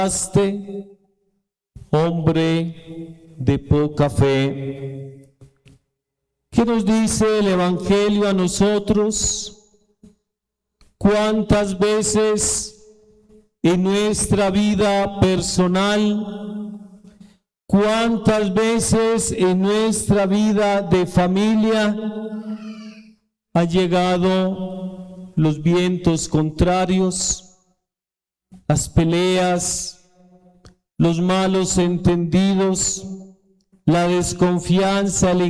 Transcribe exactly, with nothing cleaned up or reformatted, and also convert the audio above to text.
hombre de poca fe. ¿Qué nos dice el Evangelio a nosotros? ¿Cuántas veces en nuestra vida personal, cuántas veces en nuestra vida de familia ha llegado los vientos contrarios, las peleas, los malos entendidos, la desconfianza, el